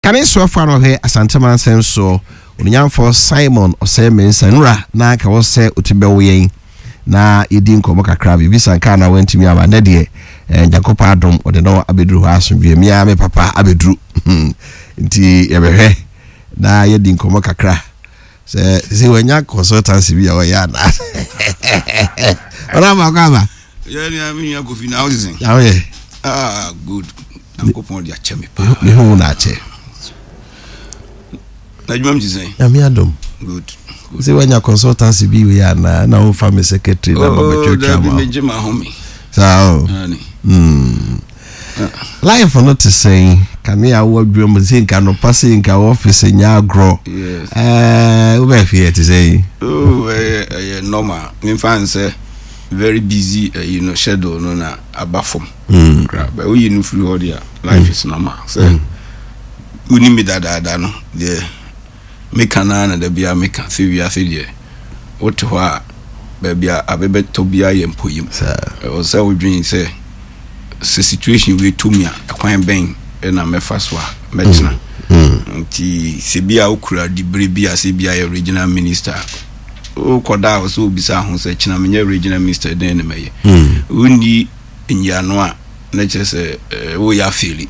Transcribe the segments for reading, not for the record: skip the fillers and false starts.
Can I so far no here Asantema nsem so onyanfo Simon Osemensanura na ka wo se otibewo yen na yedi nkomo kakra bi sanka na wantimi aba na de Jakopa adom ode no abedru ha asomdwe mia me papa abedru nti yebehwe na yedi nkomo kakra se wanya consultancy bi ya ya na ora ma kwa yeah me ya go fi now this good am go pon dia cheme pa me hu na che na jumam jisen ya mi adom good se wanya consultancy bi ya na o family secretary na baba church ma me jima homi so life for not to say can ya wo dwom zinka no passing ka office nya agro we be fear to say normal me fan say very busy schedule no na abafom but we you free all there life is normal so uni me da no the make na da bia make say we are say what ho a bia abebeto bia yempoyim o say we dream say situation we to me akwan ben na me faswa metina nti se bia okura dibre bia se bia regional minister o koda o so bisa ho se china menye regional minister den na meye undi nyano a na chese wo ya feli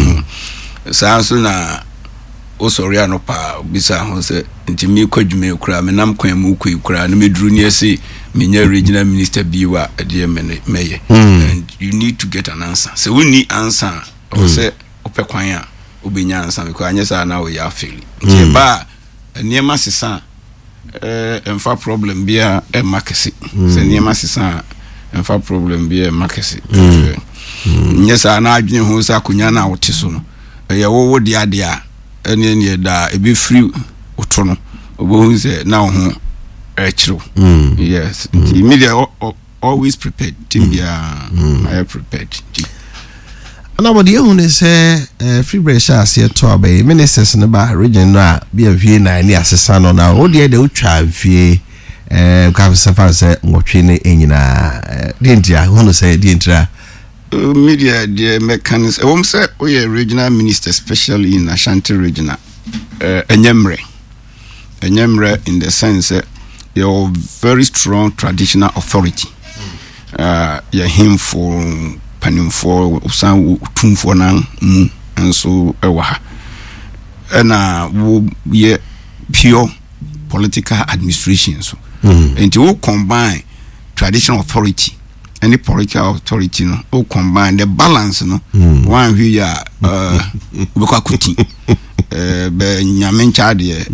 sanso na o sori anopa bisa ho se nti mi kwadwume okura me nam kwan mu okura na meduru ni ese menye regional minister biwa ade meye and you need to get an answer so we need answer o se opekwan a obenya answer because anyesa na wo ya feli nti ba niema sesa enfa problem bia e makesi se niema sesa enfa problem bia e makesi nyesa na adwene ho sa kunya na wote so no ye wo de ade a ene da e be free oto no obo se na ho chiro yes media always prepared timbia I prepared anabodi ehun say free pressure ase to abai ministers ne ba region no a bia vie na ni asesa no na o de utwa vie ka sefa say ngotwe ne enyina dentia hunu say dentia media the mechanics wom say we regional minister especially in Ashanti regional enyemre in the sense you're very strong traditional authority you're him for panimfo usan tumfo nan enso ewa ha na wo ye pure political administration so and you combine traditional authority any political authority no o combine the balance no one we are ubekwa kuti be nyamencha de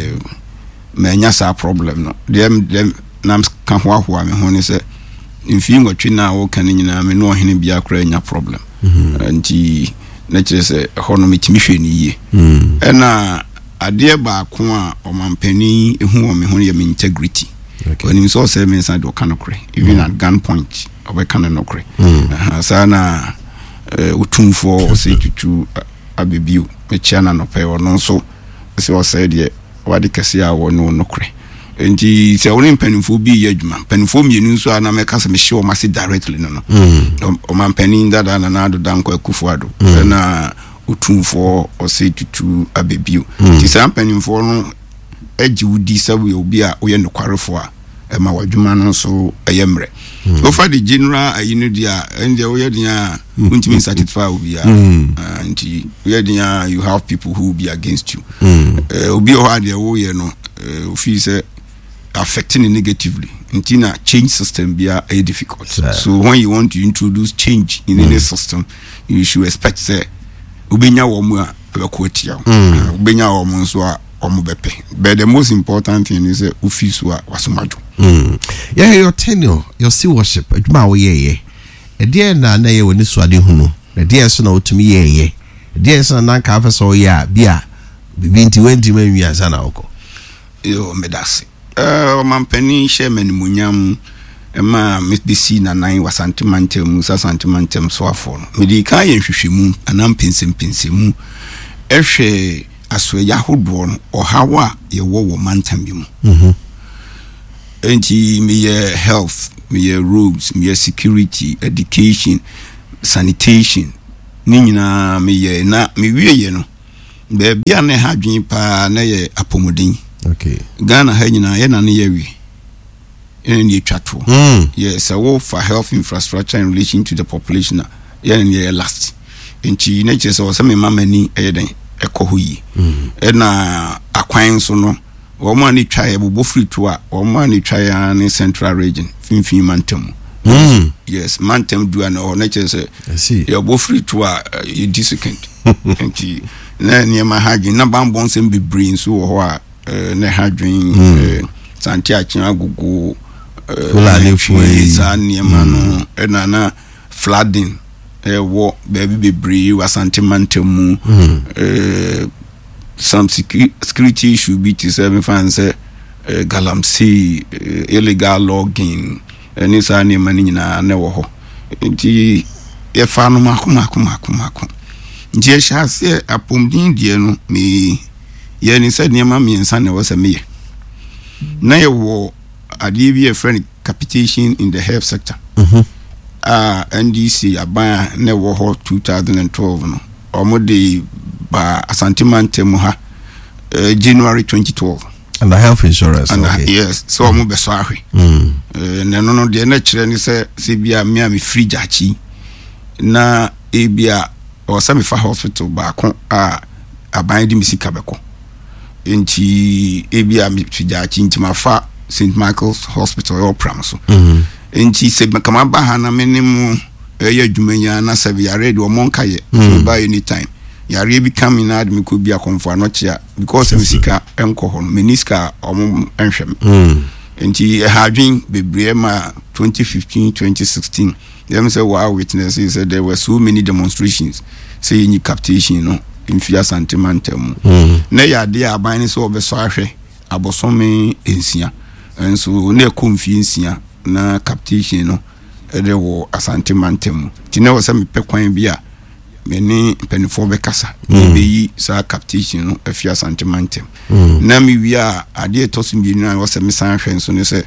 me nya sa problem no dem nam kan ho me ho ne se mfi ngotwe na wo kan nyina me no hene bia kra nya problem anti na kire se hono metimi hwe ni yie na ade ba ko a omampani ehu o me ho ye me integrity when you saw say me inside do kanokre even at gunpoint obe kanokre sana utumfo se tutu abebiu me chiana no pe ono so se o say de wadi kase a wo no nokre enti se woni mpanimfo bi ye adwuma mpanimfo mienu nso ana meka se me hye o mase directly no o mampanin dada na ado danko akufuado na utumfo o se tutu abebiu ti se mpanimfo no agi wudi sabu obi a oye nokwarefo a ma wadwuma no so ayemre ofa the general ayinu dia ende oye dia untimi satisfy obi a anti oye dia you have people who will be against you obi o ha dia wo ye no ofi say affecting negatively until change system be a difficult so when you want to introduce change in any system you should expect say ubenya wo mu a bekotia ubenya wo mu so a omubepe but the most important thing is office wa wasomajo yeah your tenure your stewardship adwuma wo ye e de na ye woni so ade hunu e de so na otumi ye e de so na ka fa so ya bia bibinti wendi manwia sana oko yo medasi mampani chairman munyam ema mbisi na nan wasantimantem so afo no medi kan ye hwehwemu anam pensempensemu ehwe asoya hodo no ohawa ye wo mantam bi mu enti me health me roads me security education sanitation ni nyina me na me wieye no Baby a ne ha dwen pa na ye apomodin. Okay. Ghana ha nyina ye na ne ye wi. Ye twato. Yes, so for health infrastructure in relation to the population ye ne last. Enti na che so me mama ni den ekoho yi. Na akwan so no wo ma ni twa ye bobo free to a wo ma ni twa ya ne central region finfin mantam. Yes, mantam do na o na che se ye bobo free to a ye discount. Enti na ne ma hagi na bambon sem be brain so ho a na hadwen santiachi agugu fulani fuyi za ne ma no na flooding wo baby be bree wasante mantam some security issue be to seven fans galamsey illegal logging any sa ne ma nyina na wo ho nti ye fa no makoma nti sha se apomdin die no me ye ni said niam miensa na wo se me na ye wo ade bi a friend capitation in the health sector NDC aban na wo ho 2012 no omode ba Asante Mantemu ha January 2012 and the health insurance and yes so omo be so ahwe na no de na kire ni se bia me free jachi na e bia o sami fa hospital ba ko aban di misika beko enti e bia me free jachi ntima fa St Michael's Hospital or Pramso enti se kama ba ha na menemu adwumanya na se bia ready o monka ye by anytime yare bi come in ad me could be a comfort not here because misika enko ho meniska enhwem enti hadwin bebre ma 2015 2016 them say wow witnesses said there were so many demonstrations say any captation no in fear sentimental na ya de aban ni so obeso ahwe abosome ensia enso na konfi ensia na captation no ede wo asentimental ti na wo say me pekwan bi a many penifo be kasa be yi sa captation no afia sentimental na mi wi a ade tosu bi nu wo say me san hwen so ne say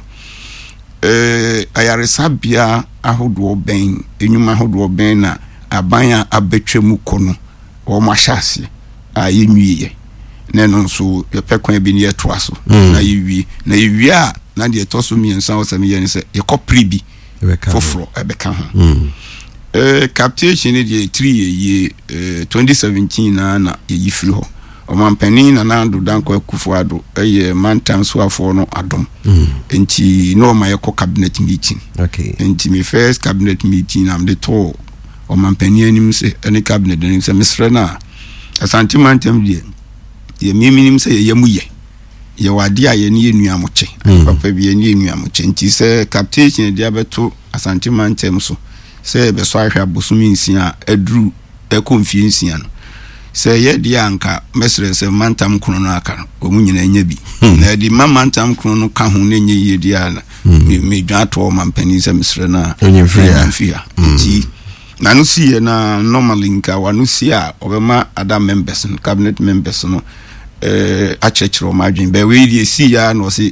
ayaresa bia ahodo ben enyuma ahodo ben na aban abetwemu kono wo mahase a yenwie na no so ye pekwan bi ne yeto aso na yewie a na de tosu mi ensa wo say me ye ne say ye kopri bi foforo ebeka ho captation de 3 ye 2017 na ye firi ho o mampani na nando danko akufuado mantam so afo no adom enti no ma yeko cabinet meeting okay enti me first cabinet meeting am de to o mampani anim se any cabinet anim se misre na Asante Mantam de ye minim se ye yamuye ye wade a ye ne ye nuamoche papa bi ye ne nuamoche enti se captation de abeto Asante Mantam so se be so ahwa bosumi nsia adru ekonfie nsia no se ye dia anka mesre se mantam krono no aka omu nyina nya bi na di mantam krono no ka ho na nye ye dia na me dwato mampani se mesre na onye ti na no sie na normally nka wanu sie a obema other members cabinet members no achechiro madwin be we die sie ya no se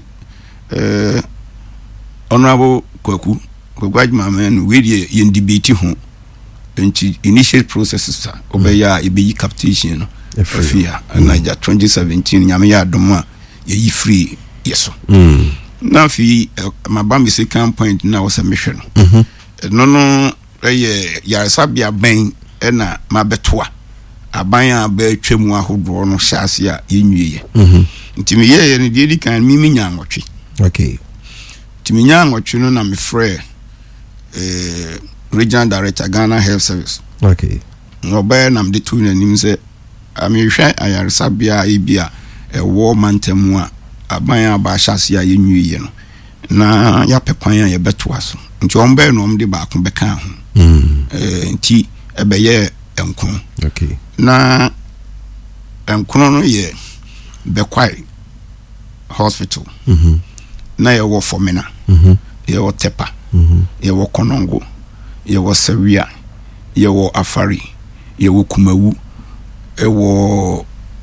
honorable Kwaku Gwajman we dey in debate ho enti initial processes obeya ebeyi captation no afia Niger 2017 nyame ya adom a ye free yeso na fi mabambe second point na wo se mehwe no no ya sabia ben na mabetoa aban a ba twemu ahodo no hyase a yenwie enti me ye ne di kan mimi nya nwotwe okay timi nya nwotwe no na me frɛ regional director Ghana Health Service okay no be nam de tu nanim se amehwe ayaresa bia ebia wo mantemu a aban aba hyase a yenwie no na ya pekwan a ye beto aso nti on be no om de ba ko beka ho nti ebeye enkun okay na enkun no ye bekwai hospital na ye wo Fomena ye wo Tepa ye wo Konongo ye wo Sewia ye wo Afari ye wo Kumawu e wo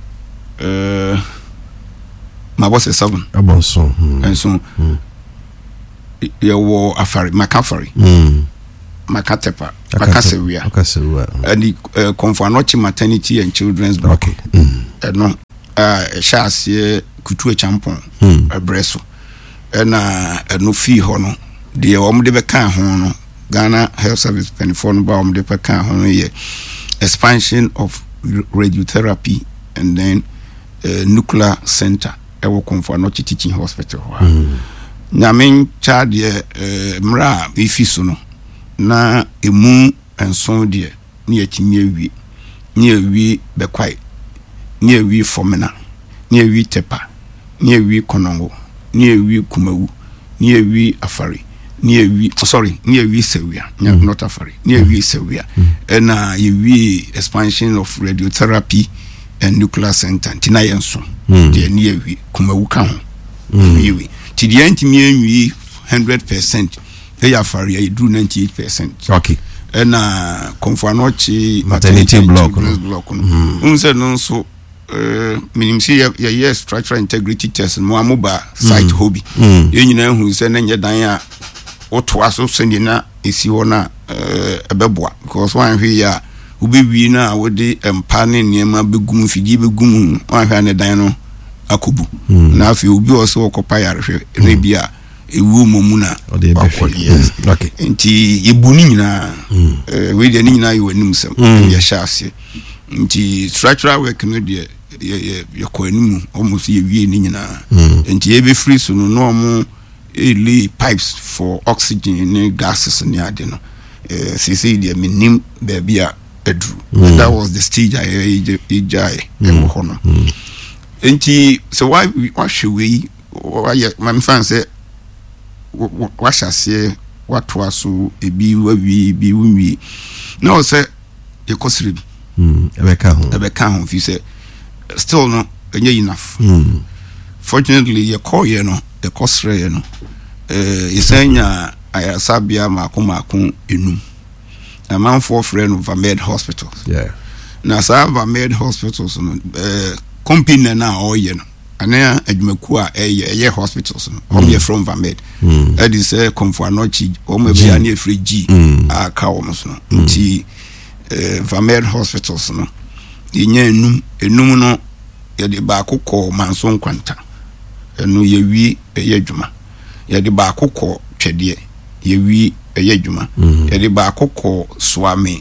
mabose 7 abonso enso ye wo Afari Makafari Makatepa Makasewia Makasewia and the Konfanochi Maternity and Children's Block okay ɛno ɛhyɛ aseɛ kutu champon ɛbrɛso ɛna ɛno fii hɔ no deɛ wɔn de bɛka ho no Ghana Health Service penifo no ba wɔn de bɛka ho no yɛ expansion of radiotherapy and then nuclear center ɛwɔ Komfo-Anokye Teaching Hospital hɔ nyame cha deɛ mra efi so no na emu enson deɛ ne yɛtimi awie ne awie bɛkwai ne awie fomena ne awie tepa ne awie konongo ne awie kumawu ne awie afari ne awie ne awie sewia not afari ne awie sewia na yewie expansion of radiotherapy and nuclear center tina yenso deɛ ne awie kumawu ka ho yewie ti deɛ ntimi awie 100% eya afari e do 98%. Okay. Na Komfo-Anokye maternity block unse no so minim see ye structural integrity test mo amoba site hobby ye nyina hu se na nye dan a otoa so sende na esi ho na ebeboa because one hwe ya ubewi na wo de empa ne niema begum fidi begum one hwe na dan no akobu na afi obi oso okopa yarehwe na bia ewu momu na okay nti yebuni nyina we de nyina yo anim sem ya hyase nti structural work no de ye ko anim almost ye wie ni nyina nti ye be free so no mo lay pipes for oxygen ne gases ne ade no CC de minim be bia edru that was the stage I em hono nti so why hwe we my fan say washase watwa so ebi wawi bi wunwi no say ye kosire bi ebeka ho fi say still no enye enough fortunately ye call ye no the kosire ye no isanya ayasabia mako enum a man for friend of Vamed hospitals na sa Vamed hospitals no company na oye no ana adwumaku a eye hospitals no ye from Vamed that is Komfo-Anokye be ani efre G a ka wo so no nti Vamed hospitals no yenya enum no ye de ba akokɔ manso nkwanta enu ye wi eye adwuma ye de ba akokɔ twede ye wi eye adwuma ye de ba akokɔ swami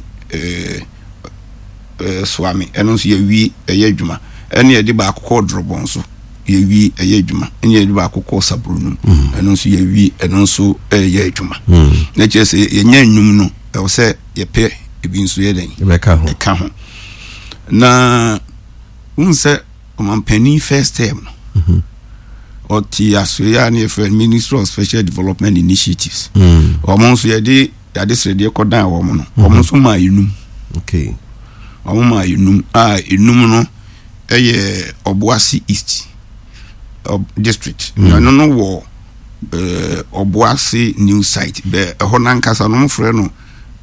swami enu so ye wi eye adwuma enu ye de ba akokɔ drobon so ye wi eye adwuma enu ye de ba akokɔ sabrunum enu so ye wi enu so eye adwuma na chese ye nya nnum no e wo se ye pe ebi nso ye den e ka ho na unse omampani first term no oti asoya na for Ministry of Special Development Initiatives omon so ye de srede ko dan wo mo no omon so ma enum okay omon ma enum enum no eye Obuasi East district no wo Obuasi new site be ho nankasa no mfre no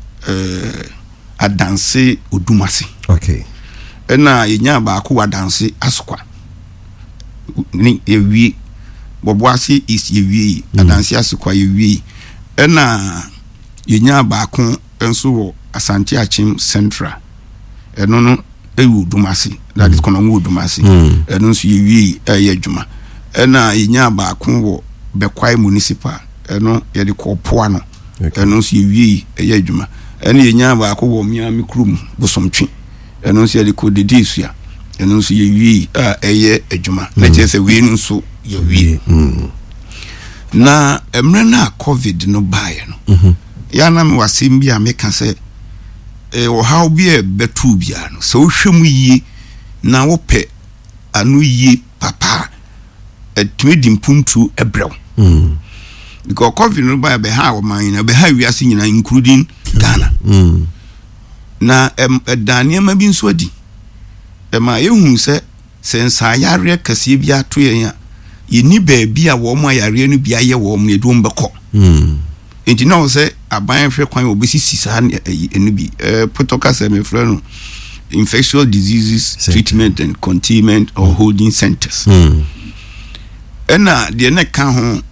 adanse Odumase okay na yenya ba ko wadanse Asokwa ni ewi Obuasi East ewi adanse Asokwa ewi na yenya ba ko enso wo Asante Achim Central eno no ewu Odumase that is kono Odumase eno nso ewi eye adwuma na yenya ba ko wo Bekwai municipal eno ye de ko poa no eno nso ewi eye adwuma eno yenya ba ko wo Miami Krum Bosomtwe eno nso ye de ko dedisua eno nso ye wi eye adwuma na chese wi nso ye wi na emre na covid no bae no ya na me wasem bia me ka se wo how bia betu bia no so hwemu yi na wo pe anu yi papa etmedi mpuntu ebrew because covid no bae be ha wo man na be ha wiase nyina including Ghana na daniel bi nso adi ma yehu se sensa yare kase bi ato yen ye ni ba bi a wo mo yare no bi aye wo mo edum bekọ enti na wo se aban hwe kwan obesisi sa enu bi potoka se me frɛ no infectious diseases treatment and containment or holding centers ena de ne ka ho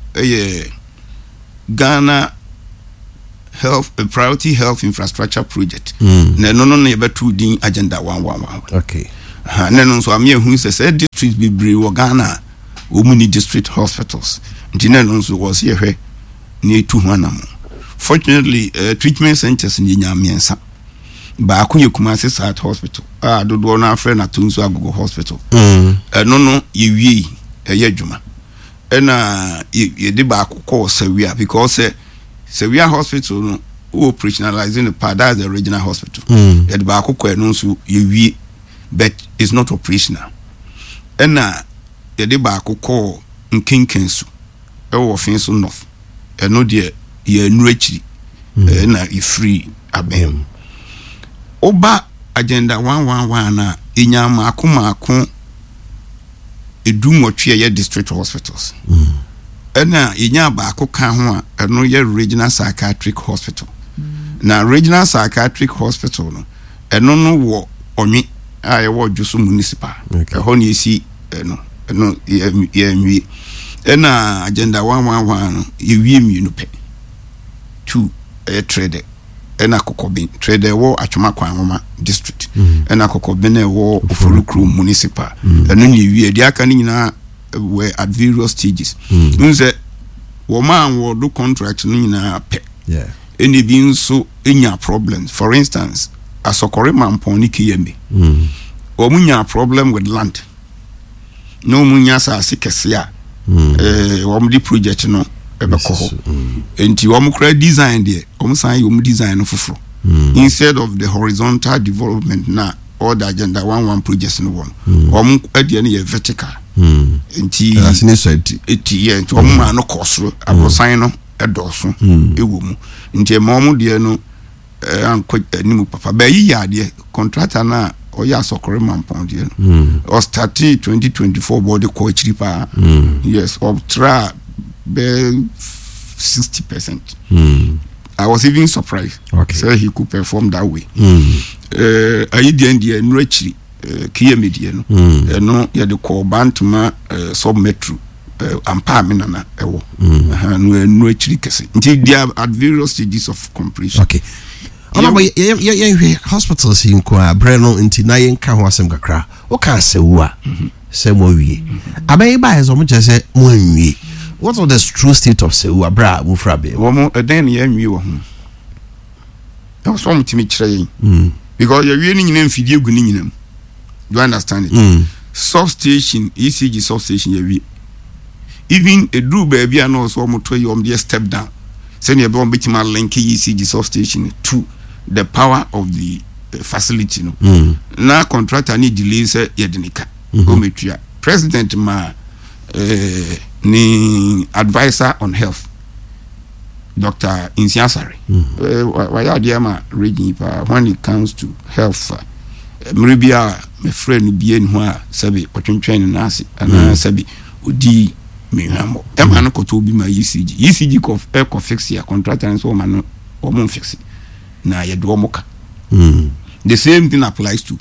Ghana Health Priority Health Infrastructure Project na no ye betu din agenda 111 okay neno so amye hu say district bebre wo Ghana o mu ni district hospitals nti neno so was here ni tu ho anam. Fortunately treatment centers ni nyamiensa ba akunye Kumasi South Hospital dodo na afre na Tunsu Agogo Hospital no yewie eye adwuma na ye de ba akukọ Sawia because Sawia Hospital no operationalizing the part that's the regional hospital ye de ba akukọ no so yewie but it's not operational na ye de ba akukọ Nkenkensu wo Finso North no de ye nurachiri na ifree abem oba agenda 111 na inya maako edu nwotwe ye district hospitals na inya baako ka ho a no ye regional psychiatric hospital na regional psychiatric hospital no wo onwe a ye wo Jusu municipal ho ni esi no ye nwi na agenda 111 no ye wie mienu pe 2 trade ena kokobin trade wo atwoma kwan homa district ena kokobin wo Ofurukru municipal eno ni wie dia aka ni nyina were at various stages nze wo man wo do contract ni nyina pe eni bi nso enya problems. For instance Asokore Mampon ni Kiyembe wo munya problem with land no munya sa asikese a wo mu di project no ebeko enti wo mukra design there wo san yo mu design no foforo instead of the horizontal development na all the agenda 11 projects no one wo mu adie no ye vertical enti asine so eti enti wo mu no kosoro abosan no edoso ewo mu enti ma wo de no anko animu papa ba yi ya de contractor na oya Asokore Mampon de no o start 2024 body ko chiri pa yes of tra be 60%. I was even surprised. So he could perform that way. I did the enrichment Kiyemedi no ya de call Bantama sub metro empowerment na ewo no enrichment kese. Until they are at various stages of completion. Okay. Onabo ye hospitals in kwa Breno nti na ye nka ho asem kakra. O ka asewu a se mo wie. Abai ba ezo mo chese mo anwie. What was the true state of Sewu abra mufrabe? Womo eden ye nwi wo ho. E so mtimi kire yin. Because ye wie ni nyina mfidie gu ni nyinam. Do you understand it? Substation, ECG substation ye wie. Even a drew baby and also moto ye om dey step down. Send ye be on betima link ECG substation to the power of the facility no. Na contractor need delay say ye denika. O metua. President ma ni advisor on health Dr. Insiasari why dear ma reading when it comes to health mribia me friend bien ho a sabi otwentwen na ase ana sabi odi mehamo ema no koto bi ma ECG ko fix ya contractor so ma no o mo fix na ye do mo ka the same thing applies to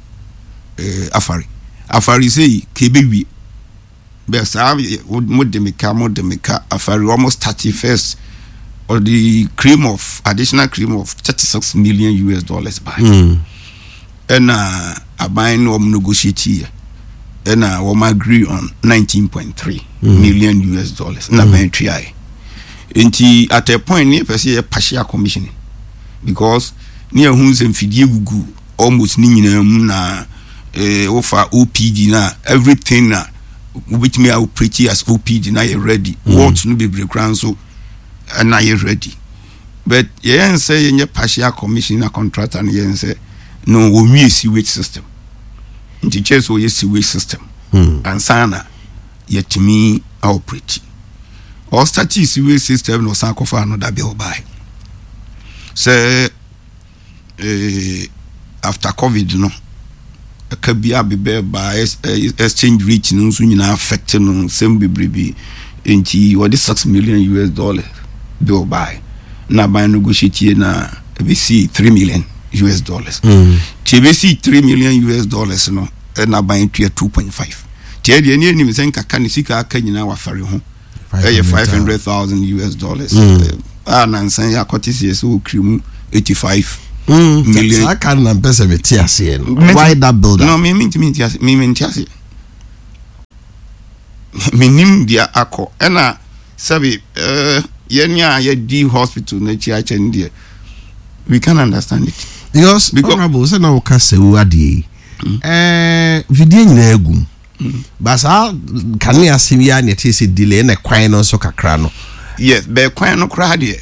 Afari say kebewi Besa modemika Afari almost 31st or the additional cream of $36 million by and a buying negotiate here and agree on $19.3 million na buying try at a point near per se partial commissioning because near whom's and fidie gugu almost na offer OPD na everything na which me I will pretty as OPD na you ready what no be breakdown so na you ready but yen say yen partial commission na contract and yen say no we sewage system nti chase we sewage system and sana yetimi operate or start sewage system no san kofa another bill by say after COVID no kabia be by exchange rate no so nyina affect no sem bebrebe enti what $6 million bill by na by negotiate na be see $3 million ti be see $3 million no na by to $2.5 ti de ni nim sen kaka ne sika aka nyina wa fare ho $500,000 na nsan ya kotisi so krimu 85 million. I can't pesa metiase why that builder No, me mentiase menim dia akọ ena sabi yenya ye di hospital na chi ache ndie we can understand it because honorable say na wo ka sewu ade video nyina egum basa kan ya simia na te se delay na kwan no so kakra no yes be kwan no kra de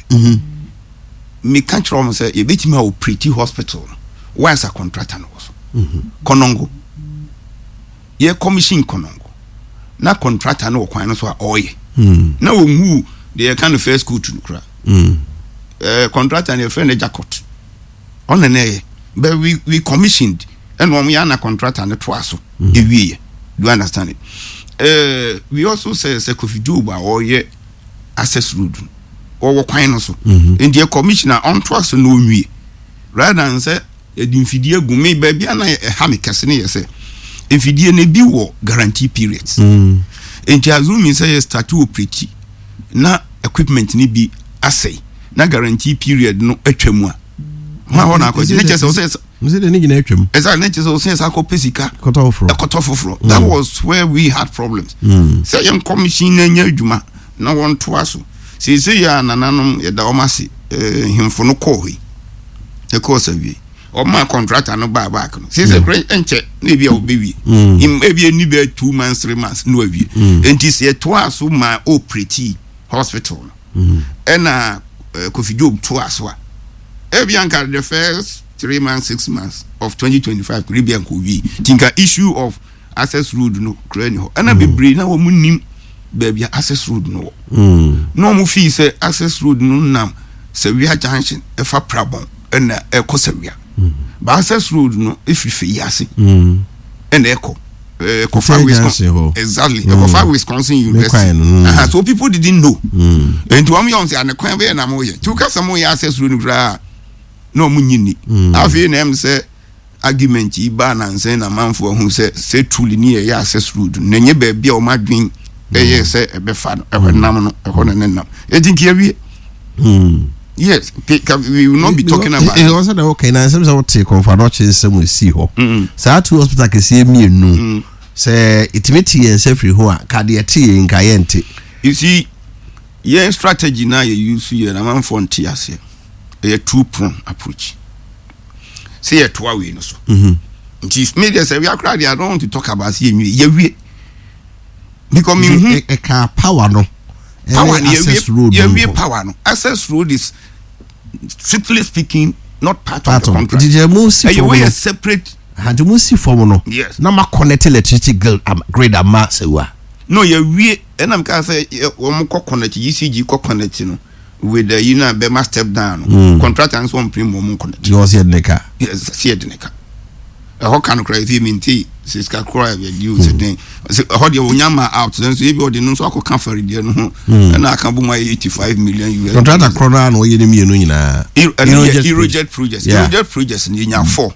me can try say e betimi a pretty hospital once a contractor no so konongo ye commission konongo na contractor no kwan no so a oye na wo mu the kind of first school to kra contractor and your friend Jacot on the nay but we commissioned and when we are na contractor and twaso ewie do you understand it we also say Kofi Duba or ye access road or kwan no so in the commissioner on twaso no wie rather than say e dimfidie gume ba bia na ha me kese ne ye say infidie ne bi wo guarantee periods enti azumi say start to operate na equipment ni bi asay na guarantee period no atwamu a ma ho na akọ ne chese o say mse de ni gina atwam exactly ne chese o say sa ko pesika kotofro that was where we had problems say young commission na nya adwuma na won to aso say ya nananom ye da o mase himfo no ko hi e ko sawie o ma contractor no ba back no say enche na bia obewie im ebia ni be 2 months 3 months no awie enti say to aso ma operate hospital and Kofi Job to us wa ebianka the first 3 months 6 months of 2025 Caribbean ko wi tinka issue of access road no krani ho ana bebre na wo munim baby access road no no mu fi say access road no nam Sawia junction e fa prabon na e ko Sawia ba access road no ifife yase and e ko Kofa Wisconsin exactly Kofa Wisconsin University so people didn't know and to am yon say an kwan be na mo ye to ka some access road no munyini afi na em say argument iba na nse na manfo hu say truly ni ye access road na nye ba bia o madwen e ye say e be fa no e nam no e ho na nam e think ye wie yes we will not be talking about it was okay na some say take confirmation some we see ho say two hospital ke see mienu say itimeti en sefri ho a ka de tie nka ye nte you see your strategy na you use here na manfo nte ase a two-prong approach. Say a two-way no so. Media say we are crowd. I don't want to talk about see we because me a car power no power access road we power no access road is strictly speaking not part of the contract. Did you move see for a separate had you move see for no yes na ma connect electricity grid ama sewa no we and I'm can say we ko connect ECG ko connect no with the Bema step down contract and so on premium connect you was here neka yes see neka how can crazy minty siska cry we you say how the onyama out so if you no so akọ for there no na aka bu 85 million US contract corona no ye dem yenu nyina Eurojet projects ni nya 4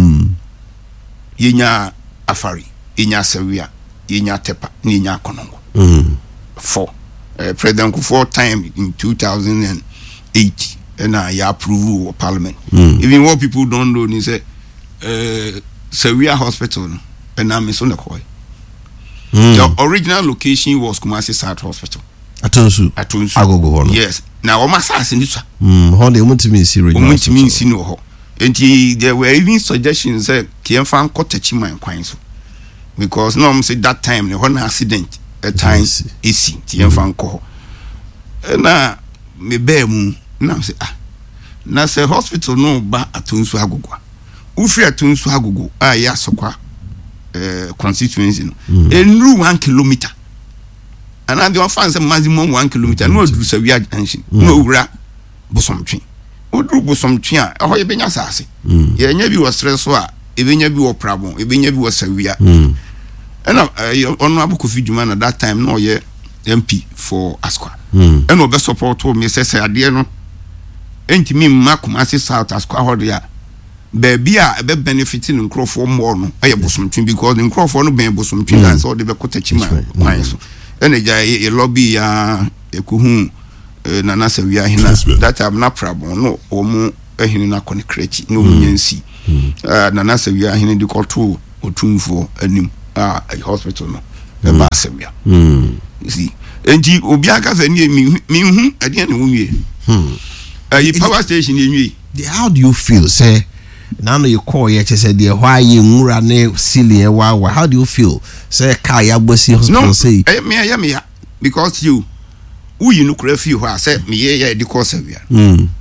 yenya afari yenya sawia yenya tepa ni nya konongo 4 President Kufuor time in 2008 and I approve of parliament. Even what people don't know is Sawia Hospital and I'm in Koi. The original location was Kumasi South Hospital. Atonsu. Agogo hono. Yes. Now Omasa in this. How they want to mean serious. And there were even suggestions that Kiemfan Kotechima and Quinso. Because no say that time the one accident at times easy Tiemfan ko. Na me be mu na say na say hospital no ba Atonsu Agogo. Ufi Atonsu Agogo ya sokwa constituency no. Enru 1 kilometer. And I don't find maximum 1 kilometer. No do Sawia junction. No ura bosomtwe. Odru bosomtwe a ho ye benya sase. Ye nya bi wo stress so a e benya bi wo problem, e benya bi wo Sawia. And Honorable Kofi Dwuma na that time no ye MP for Asqua. And no be support me say ade no entimi mma Kumasi South Asqua ho de a baby a be benefiting nkrofo more no aye bosomtwe because nkrofo no ben bosomtwe dan so de be kotachima kwan so. And a lobby ya ekuhu Nana Sawia hina that I'm not problem no omu ehini na kɔ ne krechi no munyansi nana Sawia ehini de kɔto otumfo anim a hospital no e ba Sawia see enti obi aka sɛ ne mi hu ade ne wonwie power station enwie. How do you feel say now you call you say the why you nwura ne ceiling how do you feel say car ya bosi hospital say me because you no kura feel who say me ye the course of ya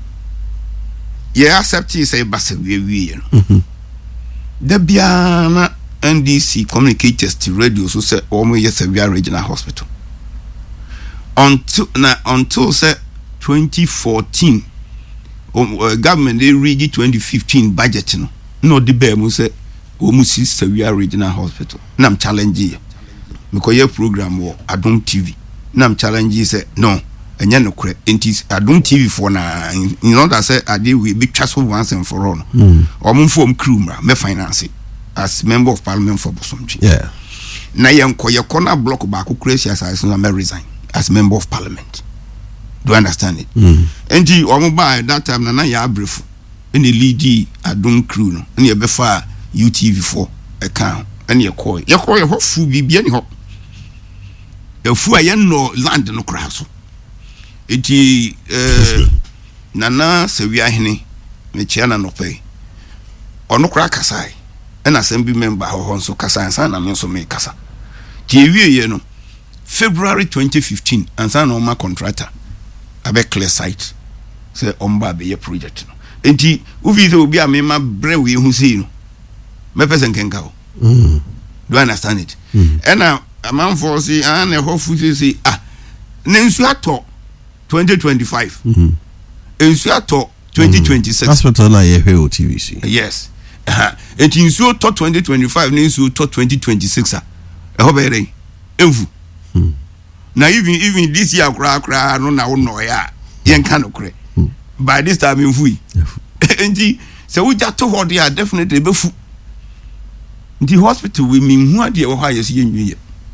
accept say basa we no da bia na NDC communicators to radio so say omo ye Sawia regional hospital until say 2014 government they read 2015 budget no the bear mu say omu si Sawia regional hospital nam challenge ye because your program wo Adom TV nam challenge say no enya no kure enti Adom TV for na you know that say ade we be transfer once and for all omu form crew me finance it as member of parliament for Bosomtwi na yenko ye corner block ba ko crazy as I resign as member of parliament. Do you understand it? Enti omo ba that time na ya brief in the lead Adom crew no na ye be fa UTV4 account and ye call ho fu bibia ni ho e fu aye no land no kra so enti nana Sawia hene me chia na no pay ono kra kasai and assembly member ho so kasa san na me so me kasa ti ewie ye no February 2015 and san no ma contractor abe clear site say omba be ye project no enti uvi so obi a me ma bre we hu sei no me person kenka o do you understand it and now a man for say and a hofu say ne nsu ato 2025 nsu ato 2026 hospital na ye hwe o TVC yes enti nsu to 2025 ne nsu to 2026 e ho be re envu na even this year kra no na wo ya yen kan okre by this time envu enti se wo ja to ho dia definitely be fu the hospital we mean who ade wo ha yes yenwie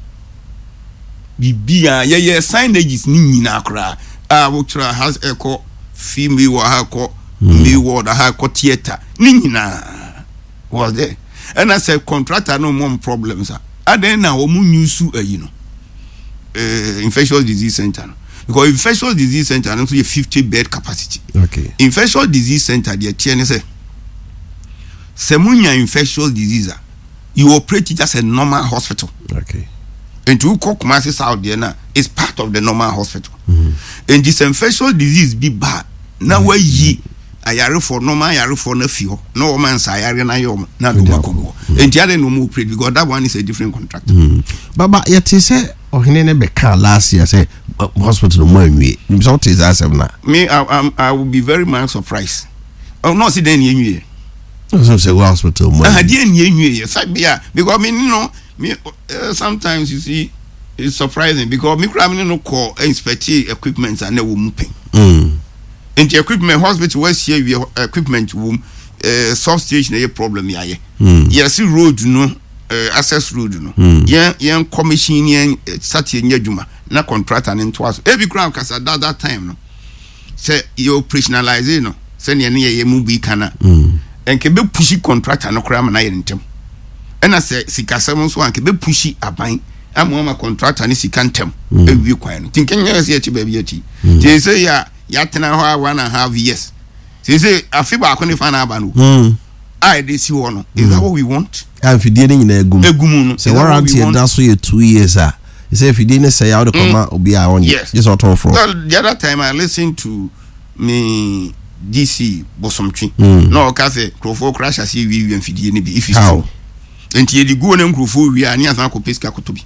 bibia ye signages ni nyina kra wo tra has echo female wa ha ko me ward ha ko theater ni nyina was there and I said contractor no more problems aden na wo mu nyusu ayi no infectious disease center no because infectious disease center no so 50 bed capacity. Okay. Infectious disease center dey tie ne say semunya infectious disease you operate it as a normal hospital. Okay. And to Kumasi South there now is part of the normal hospital. And this infectious disease be bad. Now where ye ayare for normal ayare for na fio no man say ayare na yom na do makogo. And the other no more operate because that one is a different contract. Baba yet say ohine ne be kan last year say hospital mo anwie. So what is that na? Me I will be very much surprised. Oh no see then anwie. So say hospital mo. Dey anwie say because me no me sometimes you see it's surprising because me crime no call inspect equipment and no moving. And the equipment hospital was here equipment room substation a problem here. Yes, road no access road no. Yan commission yan start yan juma na contract and into us. Every crowd cause at that time no. Say you operationalize no. Say ye move be kana. And can be pushy contract and no crime na yentem. And I say sikasem so anke be pushy aban amoma contract and sikantem e wi kwan thinking yes ye baby ati they say ya tena ho 1.5 years they say afiba akoni fa na aba no I dey see one is that what we want and fidie ni na egum no say warranty that so ye 2 years ah they say fidie ni say how the come obi a on just out of well the other time I listened to me DC Bosomtwi no ka say crofo crash as wi fidie ni bi if it's true enti ye di go na nkrofo wi ani asan ko peska kotobi.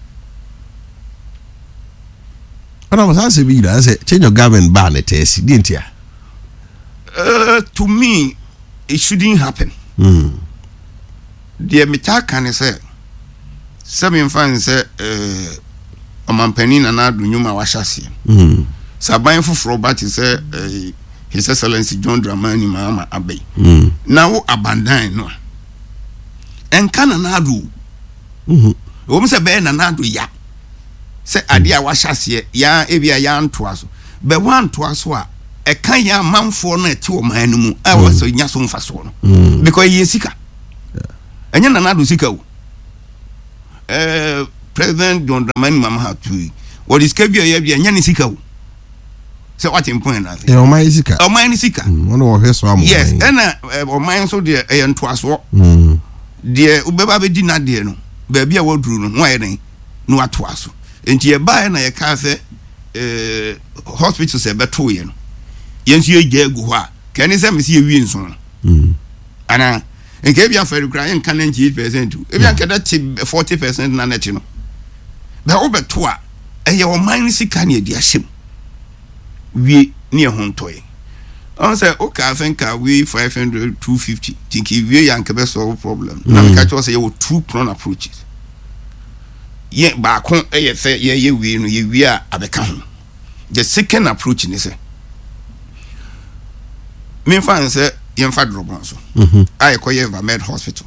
I was asking you that say change your government ban it didn't you? To me it shouldn't happen. The meta can say some fan say omampani na adu nyuma washasi. Saban fufuro but say His Excellency John Dramani Mahama Abbey. Now abandon no. En kana na adu wo mse be na adu ya se ade a wahyasie ya ebia ya ntoa so be wan toa so a e kan ya manfo na ti o man no mu a wo so nya so mfa so no because ye sika enya na do sika wo President John Dramani Mahama what is kabia ya bia nya ni sika wo so what in point na o man sika ono wo hwe so am yes na o man so de e ntoaso de ubeba be di na de no ba bia wo duru no ho aye den no atoaso enti e ba na ye ka se hospital se beto ye no yensu ye gu ho a kani se me se ye wi nso no ana nke bia fa rekura en kan 98% e bia nkeda 40% na net no ba obeto a eye o man sika na edi ahyem wi ne ho ntoye on say okay I think we 500 250 think we yank be solve problem na me catch us say you two prone approaches ye ba kon eye say ye wi no ye wi a abeka ho the second approach ni say me fan say ye fa drop on so I call ye Vamed Hospital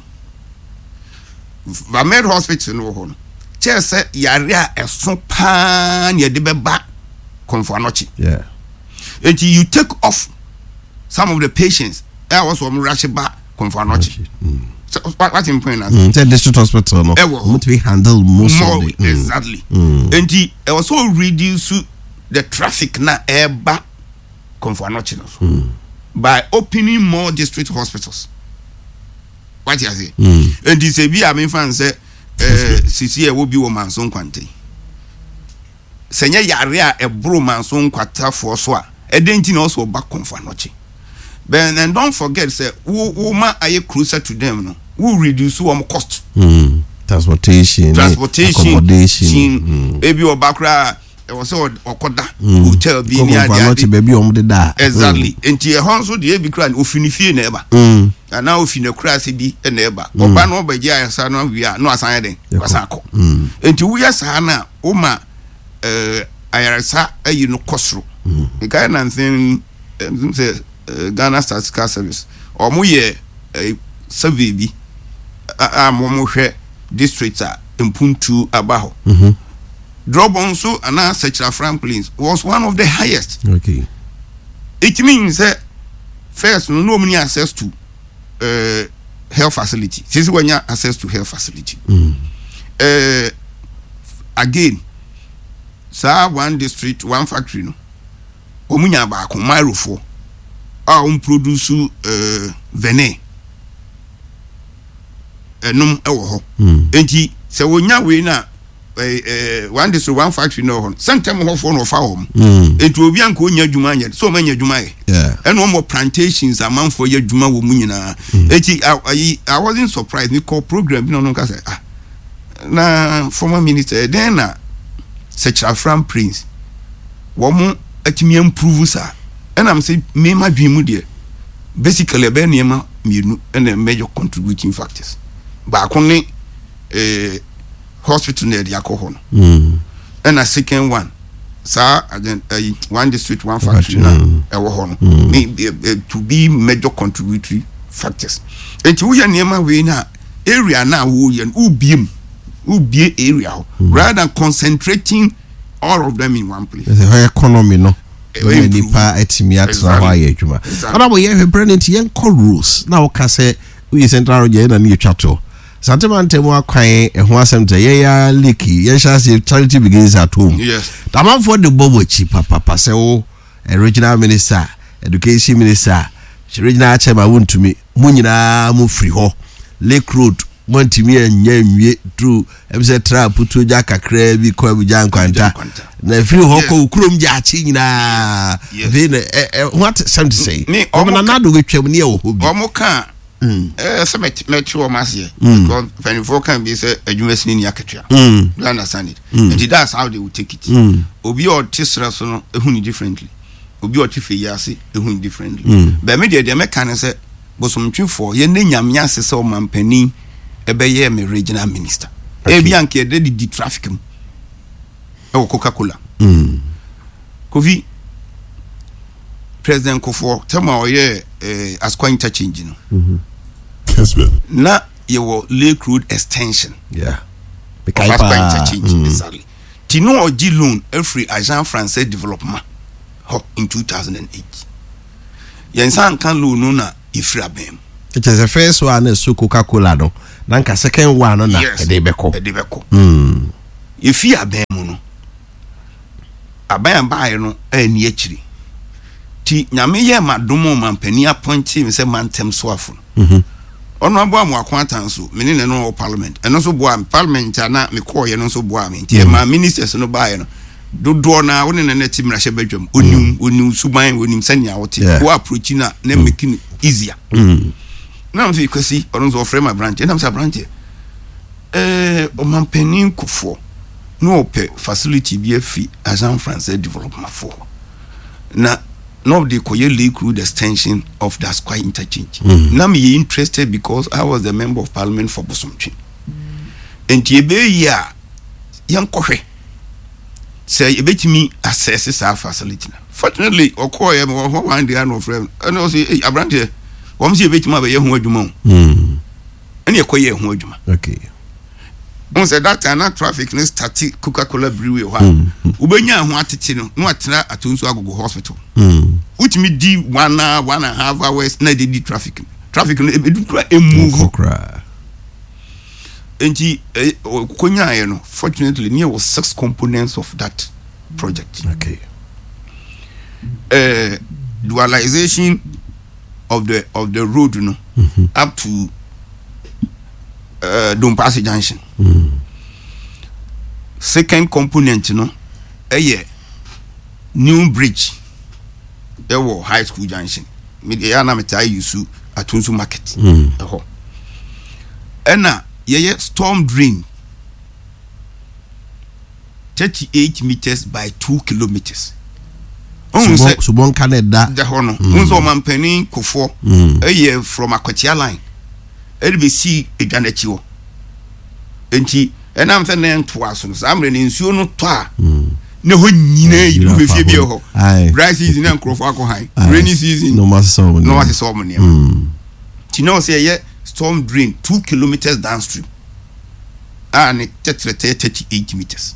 no ho no che say yare a eso pa ye de be ba konfo anochi yeah and you take off some of the patients I was from rush back konfo anochi so what in point the district hospital no want to be handle most of it exactly and he also reduce the traffic na eba konfo anochi no by opening more district hospitals what you say and this be I mean fan say sisi e wo bi wo manso kwante senye yare a ebro manso nkwata fo so a edenti na also back konfo anochi then and don't forget say who ma aye closer to them no who reduce one cost transportation accommodation ebi obakra e was okoda hotel bi ni ade baby de da exactly enti e honso de ebi kra ofinifie na eba na ofine kra se bi na eba oba no obaji ayasa no wi a no asan ya den wasako enti wo yesa na o ma ayarasa ayi no kosro e kai na nsin say Ghana Statistical Service omo ye survey bi mo hwe district a Mpuntu abaho drop on so and Sechla Franklins was one of the highest. Okay, it means that first no many access to health facility. This is when you access to health facility. Again, sir, one district, one factory no. Omunya ba ko mile 4. Produce venin. Enum ewo ho. Enti se wonya we na one district one factory no ho. Sometime ho for no fa ho. Enti obi anka onya adwuma anya. So manya adwuma ye. Yeah. And no more plantations amount for ye adwuma wo mu nyina. Enti I wasn't surprised me call program no ka say na former minister then na Sechla Fran Prince. Wo mu atimi improve sa. And I'm saying me ma dream there. Basically be niema mienu and major contributing factors. Ba konne hospital near the alcohol. And a second one, sir, one district, one factory now, to be major contributory factors. And to your name, we na area now, who be area rather than concentrating all of them in one place. The economy, no. Nipa etimi atra wa ye adwuma ana bo ye hwebrenent yen call rules na wo ka se we central road na ne twato santeman temu akwan ho asem te ye ya leaky ye sha say charity begins at home. Yes, taman for the bobo chi papa se wo regional minister education minister regional chairman wontumi mu nyina mu free ho Lake Road montimi anya nwie through ebise trap to ja kakra bi ko abuja nkwanta na free ho ko kurom ja chi nyina what some to say na nado wetwam ne wo hobi omo ka se metro o masie because when you can be say adwumasini ni akatua you understand it and that's how they will take it obi o tisra so no ehuni differently obi o tife yase ehuni differently but me de me kan say bosomtwefo ye ne nyamnya asese o mampani ebeye me regional minister ebi anke de di traffic mu e Coca-Cola Kofi President Kofo tema oye Asqua interchange no na ye wo Lake Road extension because Asqua interchange exactly Tino oji loan every agent français développement in 2008 yensan kan lo no na ifiri abem it is the first one na so Coca-Cola no na nka second one no na e dey beko ifi abem no aban bae no ani akiri ti nyame ye madomo mampani appointi me se mantem so afo ono abo amwako atanso me ne no parliament eno so boa parliament na me call ye no so boa me ti ma ministers no bae no dodo na woni na tim ra hye badwam onim suban onim sania wote wo approach na make it easier na mfi kwesi ono so frame branch na msa branch o mampani kufo no pe facility bi afi Agence Française Development for na no the Koye Lake Road extension of that square interchange. Na me interested because I was the member of parliament for Bosomtwe. Enti ebe ya yankɔhwɛ say ebetimi access our facility. Fortunately okoye me one day no friend and also hey abrante wom say ebetimi abaye ho adwuma o. Ene ekoye ho adwuma. Okay. On said that and traffic no static Coca-Cola brewery ho ubenya ho atete no atena atonso agogo hospital which me di 1.5 hours na dey traffic no edukura emove enti konya ye no fortunately there was 6 components of that project. Okay. Dualization of the road no up to Dompasi Junction. Second component no new bridge high school junction media na meta yusu atunsu market ena storm drain 38 meters by 2 kilometers subon Canada the hono unso mampani kofo from Akwatia line be see edwanechi wo enti enam se ne ntoa so samre ne nsuo no to a ne ho nyina yi be fie bi ho dry season na nkrofo akọ high rainy season no matter so many ti no say ye storm drain 2 kilometers downstream and 38 meters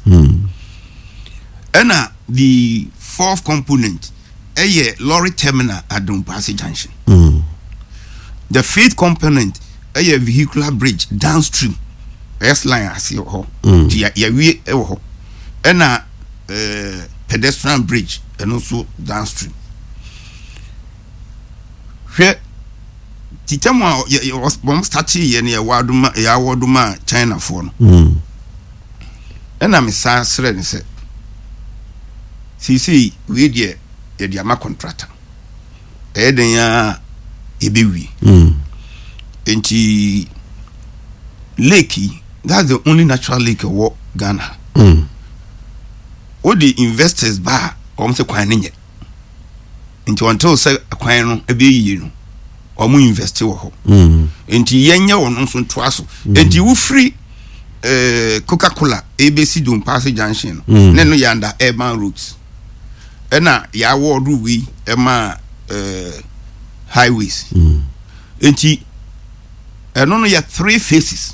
and the fourth component lorry terminal at Dompasi Junction. The fifth component a vehicular bridge downstream S line as you ho we ho and pedestrian bridge and also downstream where titamo was bomb starting ye near waduma China for no and I'm sa sre say see we dey ama contractor den ya ebewi enti lake that's the only natural lake in Ghana. All the investors ba say kwan nye enti until say kwan no ebe yi no omu invest wo ho enti yenye wono so ntoaso enti wo free Coca-Cola ABC Dompasi Junction ne no yanda urban roads ena ya ward we ema highways enti eno no ya 3 phases.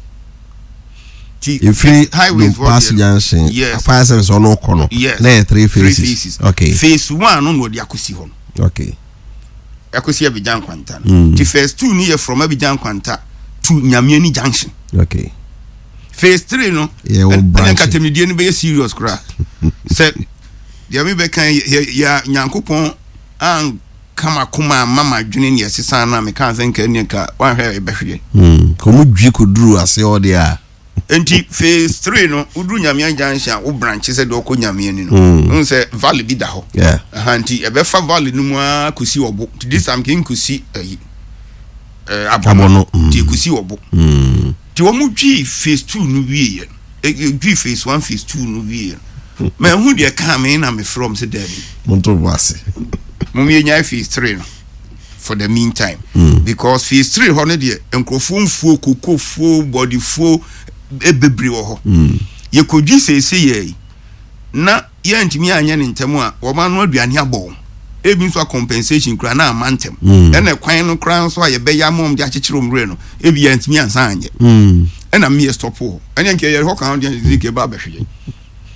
If highways Dompasi Junction fire service ono kono na 3 phases. Okay. Phase 1 no di akosi ho. Okay. Akosi Abidjan Kwanta. The phase 2 ni from Abidjan Kwanta to Nyamiani Junction. Okay. Phase 3 no and katemidie ni be serious kra. Say dia me be kan ya Nyankopon an kama kuma mama dwene ne yesesa na me kan senka ni ka wan hwe be hwe komu dwi koduru ase ode a enti phase 3 no uduru Nyamian Junction wo branch se de okọ Nyamiani no nse valley bi da ho anti e be fa valley no mu akosi obo this am kin kusi abono ti kusi obo ti wo mu dwi phase 2 no wie dwi phase 1 phase 2 no wie me hu de ka me na me from se dabi monto wase mum ye nya phase 3 no for the meantime because phase 3 ho ne de enkrofo mfuo kokofo body fo ebebre wo ho ye kodwi sese ye na ye ntimi anya ne ntemu a wo ma no aduane abɔ ebi nso compensation kura na amantem ena kwan no kura nso a ye be ya mom de akyekyere omre no ebi ye ntimi ansa anye ena me stop ho enya nke ye ho kan de zike ba behwe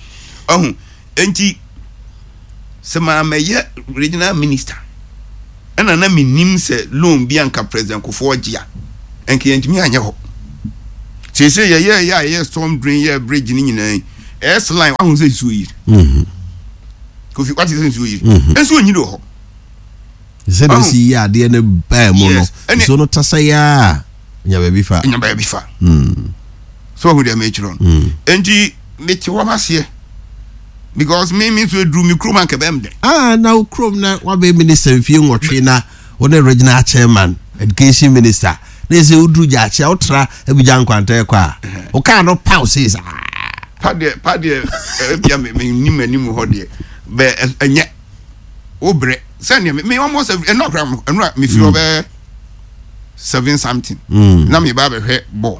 enti sema meye regional minister ɛna na menim sɛ loan bi anka president Kufuor gia enke yentimi anye ho sese ye storm drain ye bridge ni nyina S line wa hu sɛ suo yi Kofi what is suo yi enso nyi do ho sɛ no si ya de ne ba mu no so no tasa ya nya ba bi fa so hu de me chiron enti me ti wa masie because me so drew me chrome and kebem de now chrome na wa be minister fie nwotwe na one regional chairman education minister na se udru ja chia otra abuja nkwanta kwa o ka no pause sa pade bia me nim ho de be enye obre send me almost no gram me feel over 7 something na me ba be hwe ball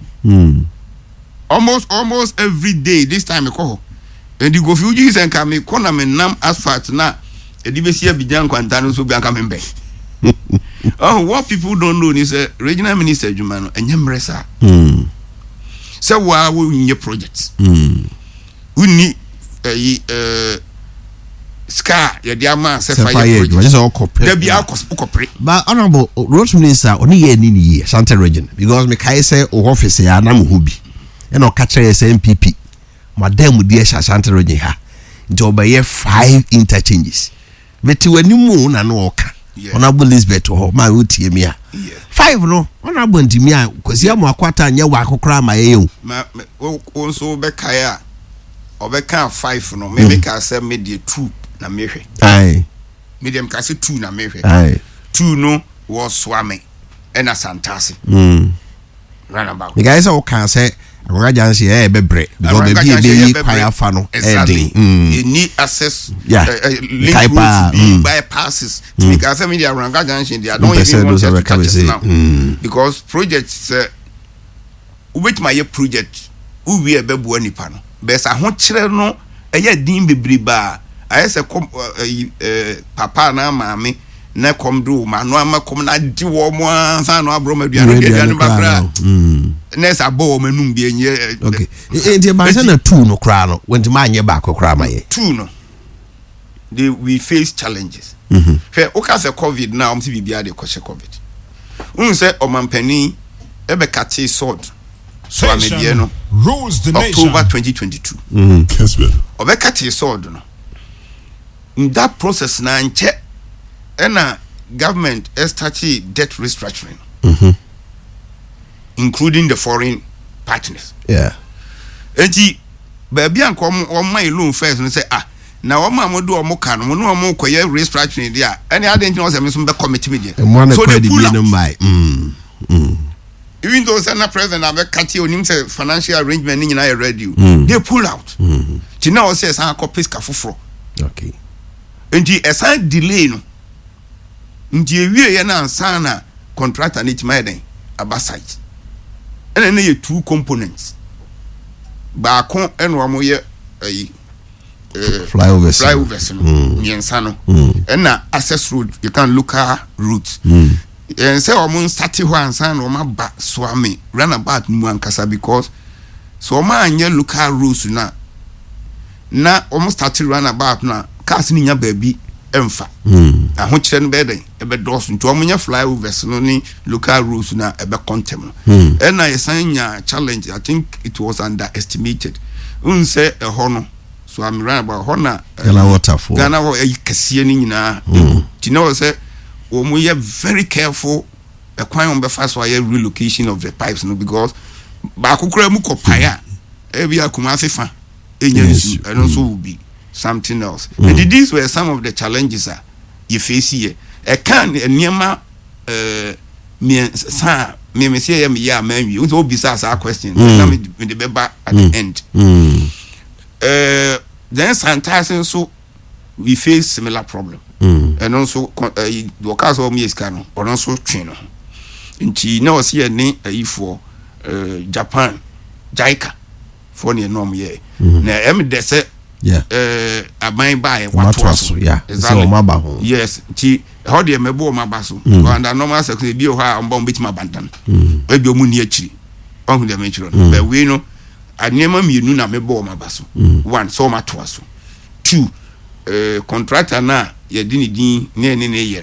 almost every day this time I call and you go few years and come corner me nam asphalt na e di be sia bijan kwanta no so bi anka me be oh what people don't know is regional minister Juma no enyemre sa say wa we nye projects uni ska ya dia ma say fire project there be akopre but honorable road minister oni ye ni ni Ashanti region because me kai say o office ya na mo hobi e no ka kire MPP madam di Ashanti region ha nti obaye 5 interchanges beti wanimu na no oka honorable Elizabeth ho ma wotie mi a 5 no honorable ntimi a kwasi am akwata anye wa akokora ma ye o so be kai a obeka 5 no me ka say me de 2 na mehwe ai medium ka say 2 na mehwe ai 2 no was swame and asantase run about the guys all can say Roga say bebre because be kwaya fa no ending you need access link roads bypasses because some media Roga Junction they don't even want to catch us now because projects which my project who we bebu anipa no be sa ho kire no eye din bebre ba ayese papa na maame na kom do ma no ama kom na di wo mo ansa no abro maduane bakra ness abo manum bi enye okay enti ba se na 2 no kra no wenti ma anye ba kokra ma ye 2 no we face challenges fe o ka se covid na om se bibia de kwese covid se o mampani e be kate sword so amedie no October 2022 o be kate sword no in that process na nche ena government started debt restructuring including the foreign partners enti baby ankom o my loan first no say na o ma modu o mo ka no no mo koye restructuring dia any other thing o say me so be committee media so they pull out even though Senate president Abekati onim say financial arrangement ni na ready they pull out ti na o say san copies ka foforo okay enti esan delay no nti ewie ye na ansa na contractor ni timaden aba site ene na ye 2 components baako eno amo ye flyovers no nyensa no ena access road you can local routes and say omo start ho ansa na omo ba swami runabout mu ankasa because so omo anye local routes na omo start runabout na cars ni nya baabi emfa aho kire no be den e be dos nti omo nya flyovers no ni local routes na e be contem and na yesanya challenge I think it was underestimated unse e ho no so I'm right about ho na Ghana wo e kase ni nyina ti no say omo ye very careful e kwan on be fast for relocation of the pipes no because ba kokora mu kopaya e bi akuma afefa enya nsu and also will be something else and these were some of the challenges you face here e kan niema me say am ya man we so be say question na me the beba at the end then santasen so we face similar problem and also the case of me is can or also train nti na o see ni for Japan JICA for the norm here na em de say aban buy what was exactly yes nti how dey mebo maba so under normal secretary bi o ha mbom betima bantan e bi o mu ni akiri on dey me chiro but we no anema mienu na mebo maba so one so mato so two contractor na ye di ni din ne ye no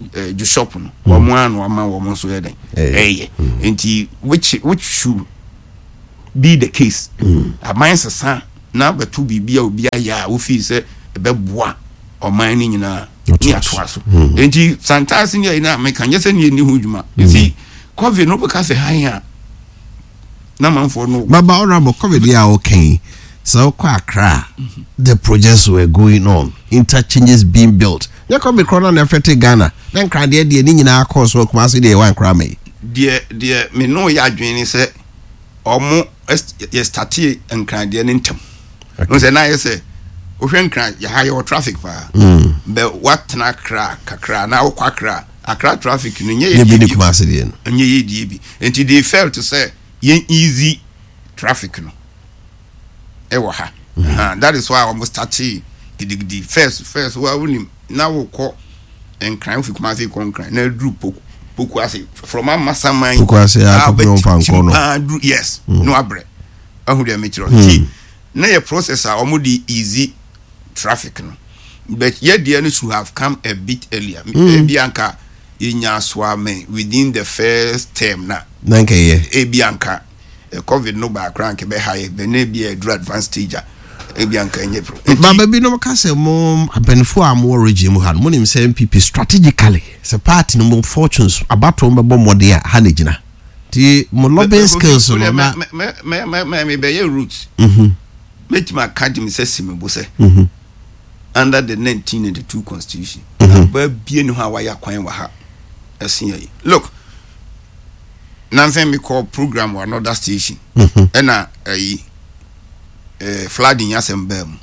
ju shop no omo anu ama omo so yeden enti which should be the case aman sesa na betu bibia obi aya wo fi se beboa oman ni nyina ni atoa so enti santas ni na me kan yese ni hu dwuma you see covid no because han na manfo no baba honorable covid ya okay so kwa Accra the projects were going on, interchanges being built. You come be corona na affect Ghana then kra de ni nyina course wo kuma se de wan kra me de me no ya adwene se omo ye start nkran de ne ntem no se na ye se o hwe nkran ya ha your traffic pa be what na kakra na wo kwakra Accra traffic no nye ye bi ni kuma se de no nye ye die bi enti they felt to say ye easy traffic no ewo ha that is why almost started the first wa woni na wo ko nkran fi kuma se ko nkran na dru poku ase from amasaman poku ase akopon fanko no yes no abre ahu de metro na your processor omo di easy traffic no but ye de no should have come a bit earlier bianca inya swame within the first term na nanka ye bianca covid no ba crank be high be na be a advanced stage bianca nye pro baba bi no ka se mo abenfo am origin mu ha mo nim se MPP strategically se party no mo fortunes abato mo be mode a ha na gina ti mo lobbying skills no na me be your roots make my academy say simebo say under the 1992 constitution ba bie no ha wa ya kwan wa ha asia yi look nansen me call program or another station na flooding asembem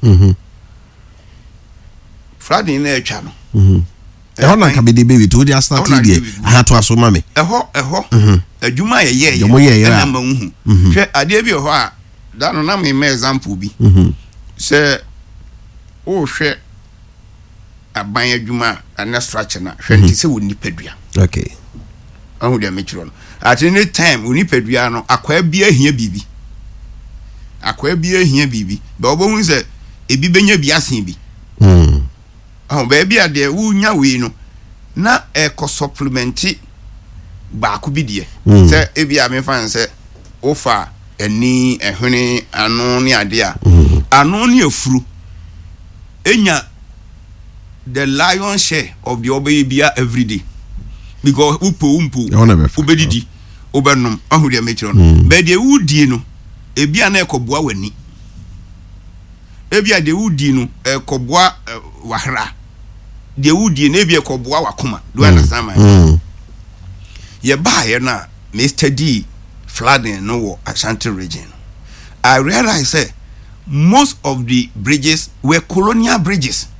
flooding na etwa no ho na ka be de baby to dia start dey ha to aso mame eho adwuma ye na ma hu hwe ade bi ho a da no na me example bi say o hwe aban adwuma na structure na hwe nti se woni padua okay ahu de metro no at any time woni padua no akwa bia hia bibi ba obo hu se ebi benya bi asen bi ahu ba bia de wu nya we no na eko supplement ba ku bi de se ebi a me fan se ofa eni ehwene anu ni ade a anu ni afuru enya the lion share of the obey bia every day because umpu ubedidi obenum ahu de metro no be de wudi no ebia na ekoboa wani ebia de wudi no ekoboa wahra de wudi na ebia ekoboa wakoma do understand my ye ba ye na Mr. D flooding no wo Ashanti region. I realize say most of the bridges were colonial bridges.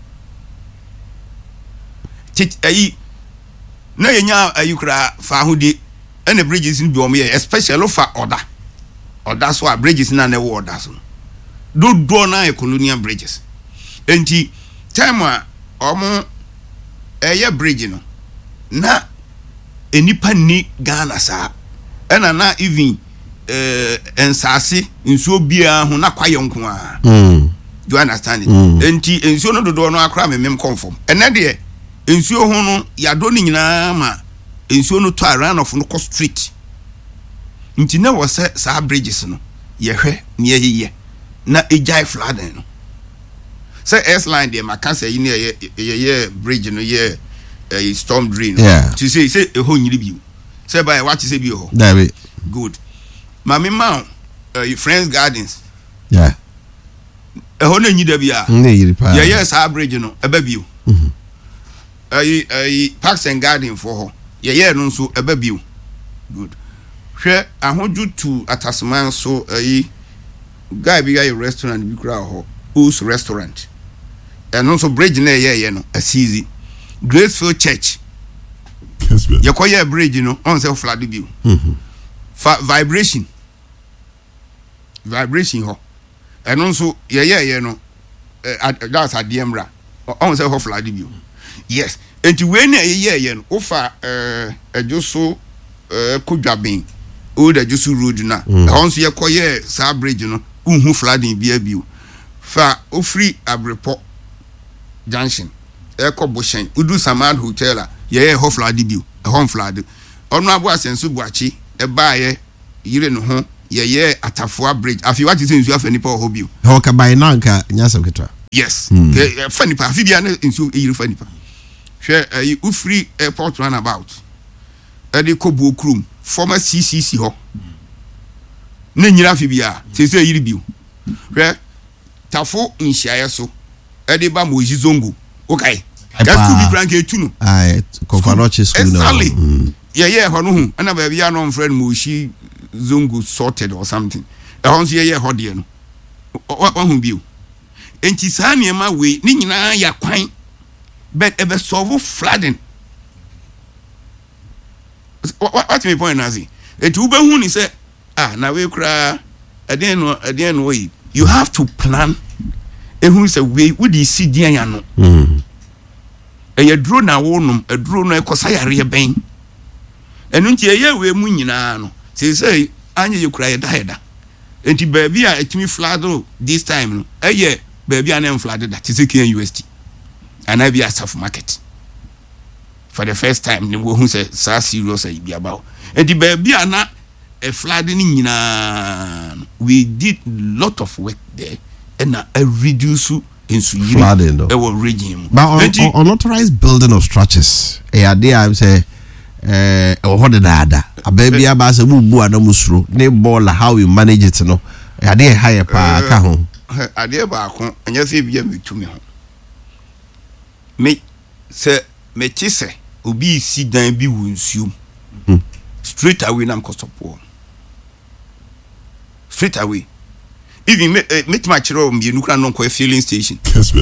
Na yenya ayukra fa hudi ene bridges ni bi omo ye especially for order so bridges na na order so do na colonial bridges enti time a omo eye bridge no na enipa ni Ghana sa ena na even ensase nsuo bia ho na kwaye nko a you understand it enti nsuo no do no akra memem confirm ene de nsuo ho no yado ni nyina ma nsuo no to around of no cost street nti na wo se sa bridges no ye hwe ne ye na ejai flooding no say S line de makasa yi ne ye bridge no ye storm drain to say e ho nyiri bi say by what say bi ho David good mami ma friends gardens yeah e ho na nyida bi a ne yiri pa ye sa bridge no eba bi parks and garden for ho ye no nso eba bi good hwe ahoju to atasman so guy bi ga restaurant bi kura ho O's restaurant and also bridge na ye no asizi Gracefield Church ye koye bridge no on say flood bi vibration ho and also ye no that's a diemra on say ho flood bi yes enti we na ye no ofa ejoso kodwaben o da jusu road na onso ye koye sa bridge no unhu flooding bia biu fa ofri abrepo junction eko boshen udu samad hotel ye ho flood biu e ho flood onu abo asenso buachi e ba ye yire no ho ye Atafoa bridge afi what is nsu afa nipa ho biu ho ka by now nka nyasem ketwa yes fa nipa afi bia na nsu yire fa nipa hwe ufree airport runabout e de kobu okrum former CCC ho na nyira afi bia se yire biu hwe tafo nhyiaye so e de ba Moji Zongo okay that could be grand etu no Kofanoche school no ye ho no hu na ba bia no friend Moji Zongo sorted or something e ho so ye ho de no wa hu biu enti saa niema we ni nyina ya kwan but e be solve flooding what me point na say etu be hu ni say na we kura eden no we you have to plan ehun say we would see dia ya no e duro na wonum e duro no e kosa yare ben enu nti ye we mu nyina no say anye ye kura ye da enti baabi a etimi flood this time no eye baabi a na flood that is UST and I be a soft market for the first time ni wo hu say sa serious e bi about enti baabi a na a flooding nyina we did lot of work there and reduce into flooding regime but unauthorized building of structures I say what the dada a baby abasa bubu adamusro ne ball how you manage it no ade higher pa ka ho ade ba ko anya se bia metumi ho me se me chise obi si dan bi wonsuom straight away nam kostopo straight away even meet my chiro mi nukra non ko filling station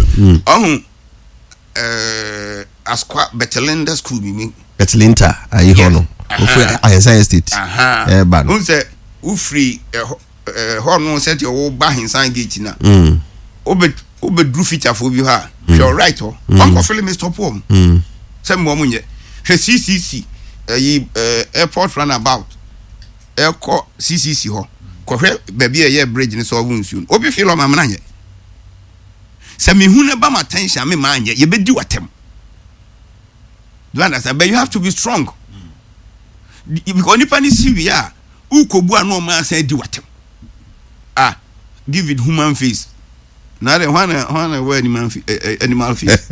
asqua Betelenda school mi Betelinta ayi hono ofu Ayesa estate ba no say ufree ho no set your ba hinsan gate na obedru feature for bi ha you're right oh uncle filling stop home say mo munye CCC airport runabout airco CCC ho kohwe baby ye bridge ni so wonsu obi feel o mamna nye se me hu ne ba ma tension me ma nye ye bedi watem do you understand but you have to be strong because nipa ni siwia ukobu anu ma say di watem give it human face na the one where animal face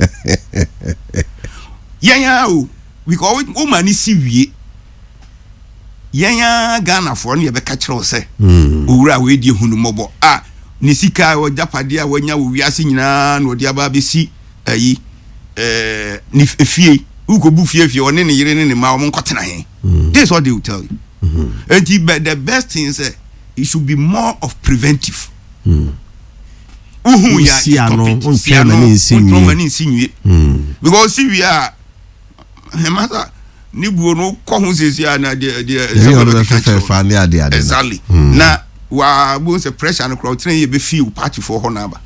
yeah because o mani siwie yanya Ghana for no ye be ka kire o se owura we die hunu mobo ni sika o japade a wanya wo wiase nyina na odi aba be si ayi ni fie ukobu fie one ne yire ne ma o nkotena he this is what they will tell you and the best thing is it should be more of preventive ya mani sinwie because si we are hemata ni buo no ko hu sesi na de exactly na wa bo se pressure no crowd train ye be feel party for ho na ba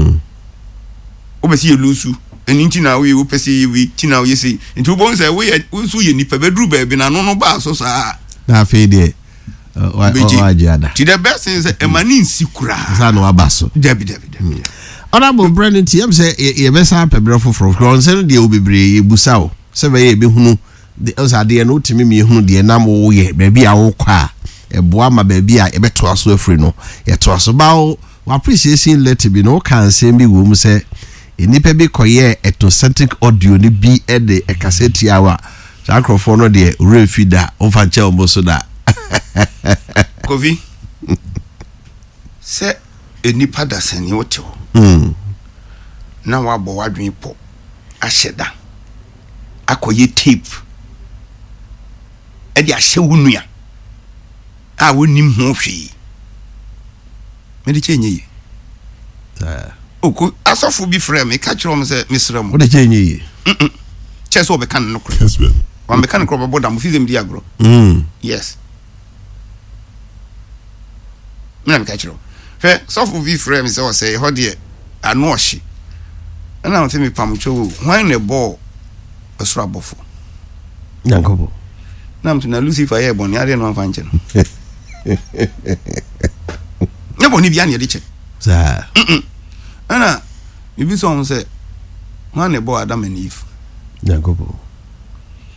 o be si ye lusu eni na we wo pese we tina we say nti bo se we so ye nipa bedru ba bi na no ba so sa na fe de wa ajiada ti the best is emani nsikura sa no abaso debi honorable Brendan TM say ye be sa pebro for ground say de obebre ye busa o se be ye be hunu de osade no timi me hunu de nam wo ye ba bi a wo kwa eboa ma ba bi a e beto aso afri no ye to aso ba wo appreciation let be no kan say mi wo mu say enipa bi koye etocentric audio ni bi e de e cassette awa microphone no de refida o fa che o so da Kofi se enipa da sani wote na wa bo wadwen po ahyeda akoye tape e de ahye wunua a wonim ho hwe me de chenye yi oku asofo bi frame me ka kiro me se misrem wo de chenye yi cheso be kan no kro wa me kan kro boda mo fizem di agro yes me ka kiro fe sofo bi frame se o say ho de anu ohye ana o te me pamcho when the ball osura bofo yankobo na mtu na Lucifer ye boni ade no anfa nche no ne boni bia ne de che sa ana bibi so on say when the ball Adam and Eve yankobo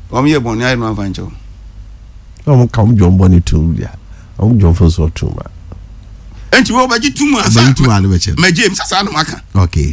Ye boni I no fancho. Come John Bonnie too, yeah. John for so too much. Enti wo ba ji tuma sa. Ba ji tuma le beche. Me James asa no maka. Okay.